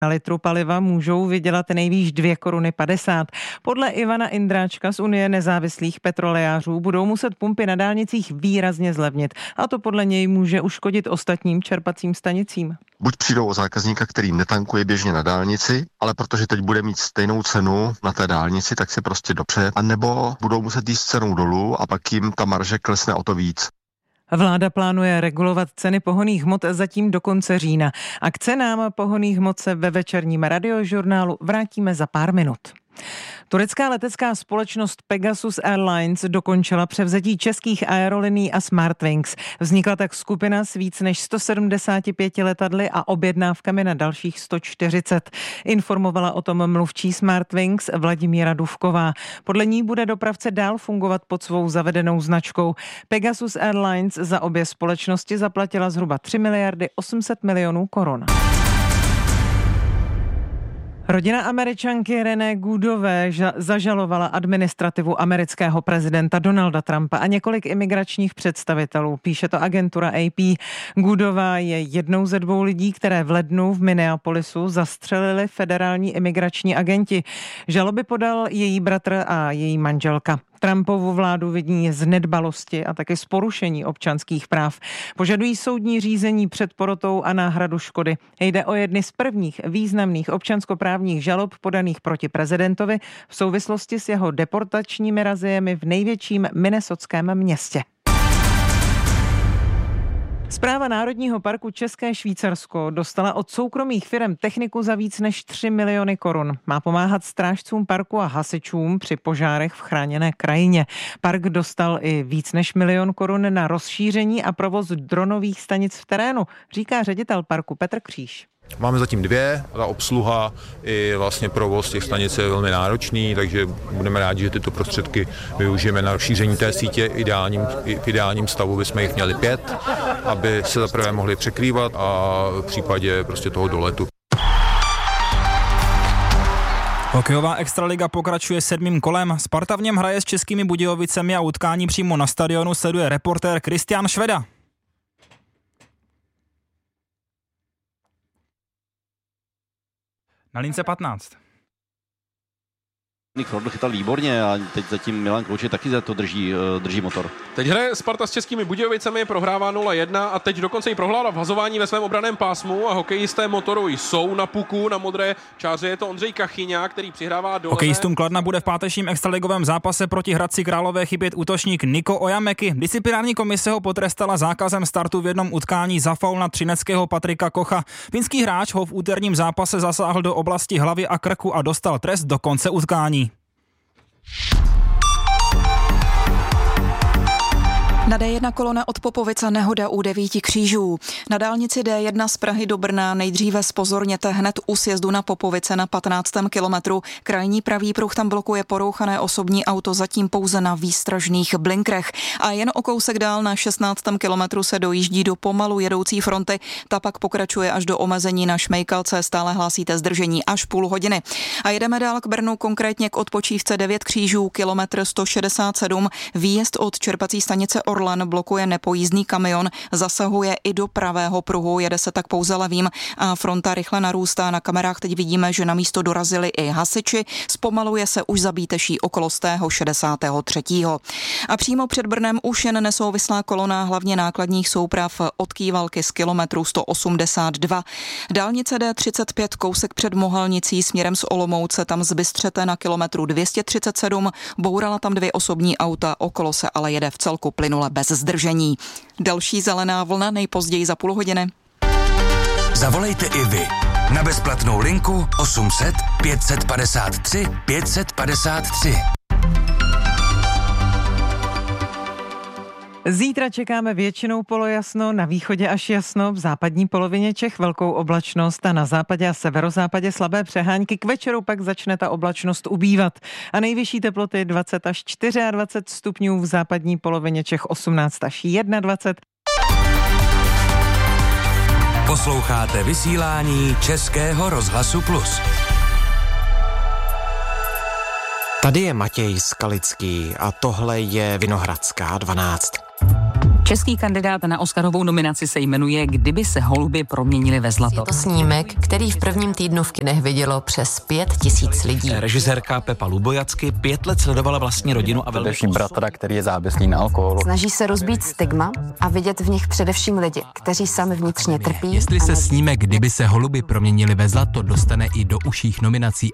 Na litru paliva můžou vydělat nejvýš 2,50 koruny. Podle Ivana Indráčka z Unie nezávislých petrolejářů budou muset pumpy na dálnicích výrazně zlevnit. A to podle něj může uškodit ostatním čerpacím stanicím. Buď přijdou o zákazníka, který netankuje běžně na dálnici, ale protože teď bude mít stejnou cenu na té dálnici, tak si prostě dopře, anebo budou muset jít s cenou dolů a pak jim ta marže klesne o to víc. Vláda plánuje regulovat ceny pohonných hmot zatím do konce října. A k cenám pohonných hmot se ve večerním radiožurnálu vrátíme za pár minut. Turecká letecká společnost Pegasus Airlines dokončila převzetí českých aerolinií a Smartwings. Vznikla tak skupina s víc než 175 letadly a objednávkami na dalších 140. Informovala o tom mluvčí Smartwings Vladimíra Dufková. Podle ní bude dopravce dál fungovat pod svou zavedenou značkou. Pegasus Airlines za obě společnosti zaplatila zhruba 3 miliardy 800 milionů korun. Rodina Američanky René Goodové zažalovala administrativu amerického prezidenta Donalda Trumpa a několik imigračních představitelů. Píše to agentura AP. Goodová je jednou ze 2 lidí, které v lednu v Minneapolisu zastřelili federální imigrační agenti. Žaloby podal její bratr a její manželka. Trumpovu vládu vidí z nedbalosti a také z porušení občanských práv. Požadují soudní řízení před porotou a náhradu škody. Jde o jedny z prvních významných občanskoprávních žalob podaných proti prezidentovi v souvislosti s jeho deportačními raziemi v největším minnesotském městě. Správa Národního parku České Švýcarsko dostala od soukromých firem techniku za víc než 3 miliony korun. Má pomáhat strážcům parku a hasičům při požárech v chráněné krajině. Park dostal i víc než 1 milion korun na rozšíření a provoz dronových stanic v terénu, říká ředitel parku Petr Kříž. Máme zatím 2, ta obsluha i vlastně provoz těch stanic je velmi náročný, takže budeme rádi, že tyto prostředky využijeme na rozšíření té sítě. V ideálním stavu bychom jich měli 5, aby se zaprvé mohli překrývat a v případě prostě toho doletu. Hokejová extraliga pokračuje 7. kolem. Sparta v něm hraje s Českými Budějovicemi a utkání přímo na stadionu sleduje reportér Kristián Šveda. Na lince 15. Frodl chytal výborně a teď zatím Milan Klouček taky za to drží motor. Teď hraje Sparta s Českými Budějovicemi, prohrává 0-1 a teď dokonce i prohrála v hazování ve svém obranném pásmu a hokejisté Motoru jsou na puku, na modré čáře je to Ondřej Kachyňa, který přihrává do Hokejistům Kladna bude v pátečním extraligovém zápase proti Hradci Králové chybět útočník Niko Ojameky. Disciplinární komise ho potrestala zákazem startu v jednom utkání za faul na třineckého Patrika Kocha. Finský hráč ho v úterním zápase zasáhl do oblasti hlavy a krku a dostal trest do konce utkání. Na D1 kolona od Popovice nehoda u 9 křížů. Na dálnici D1 z Prahy do Brna nejdříve zpozorněte hned u sjezdu na Popovice na 15. kilometru. Krajní pravý pruh tam blokuje porouchané osobní auto zatím pouze na výstražných blinkrech. A jen o kousek dál na 16. kilometru se dojíždí do pomalu jedoucí fronty. Ta pak pokračuje až do omezení na Šmejkalce. Stále hlásíte zdržení až půl hodiny. A jedeme dál k Brnu, konkrétně k odpočívce 9 křížů, kilometr 167. Výjezd od čerpací stanice Orlan blokuje nepojízdný kamion, zasahuje i do pravého pruhu, jede se tak pouze levým a fronta rychle narůstá. Na kamerách teď vidíme, že na místo dorazili i hasiči, zpomaluje se už za Bíteší okolo 63. A přímo před Brnem už jen nesouvislá kolona hlavně nákladních souprav od Kývalky z kilometru 182. Dálnice D35 kousek před Mohelnicí směrem z Olomouce, tam z Bystřete na kilometru 237, bourala tam 2 osobní auta, okolo se ale jede v celku plynule bez zdržení. Další zelená vlna nejpozději za půl hodiny. Zavolejte i vy na bezplatnou linku 800 553 553. Zítra čekáme většinou polojasno, na východě až jasno, v západní polovině Čech velkou oblačnost a na západě a severozápadě slabé přehánky. K večeru pak začne ta oblačnost ubývat a nejvyšší teploty 20 až 24 stupňů, v západní polovině Čech 18 až 21. Posloucháte vysílání Českého rozhlasu Plus. Tady je Matěj Skalický a tohle je Vinohradská 12. Český kandidát na Oscarovou nominaci se jmenuje Kdyby se holuby proměnili ve zlato. Je to snímek, který v prvním týdnu v kinech vidělo přes 5 000 lidí. Režisérka Pepa Lubojacky 5 let sledovala vlastní rodinu a velmi bratra, který je závislý na alkoholu. Snaží se rozbít stigma a vidět v nich především lidi, kteří sami vnitřně trpí. Jestli se snímek Kdyby se holuby proměnili ve zlato dostane i do užších nominací